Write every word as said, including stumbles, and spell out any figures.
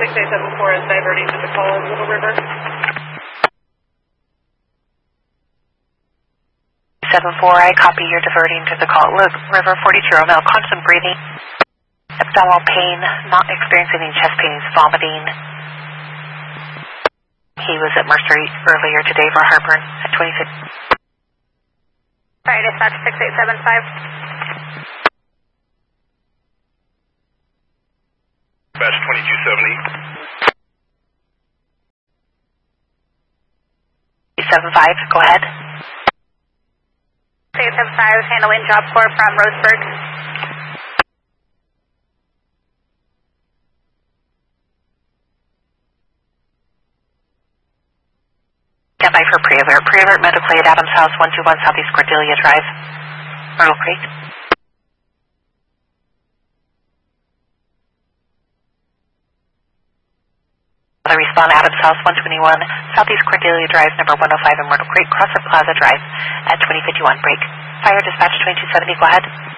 six eight seven four is diverting to the call in Little River. seven four, I copy, you're diverting to the call at River. Forty-two Romeo, constant breathing, abdominal pain, not experiencing any chest pains, vomiting. He was at Mercer earlier today for heartburn at twenty-six. Sorry, dispatch six eight seven five. Dispatch twenty-two seventy. seven five, go ahead. six eight seven five, handling job corps from Roseburg. Stand by for pre-alert. Pre-alert medical aid, Adams House, one two one Southeast Cordelia Drive, Myrtle Creek. Other respond, Adams House, one twenty-one Southeast Cordelia Drive, number one oh five in Myrtle Creek, Crosser Plaza Drive at twenty fifty-one. Break. Fire dispatch twenty-two seventy, go ahead.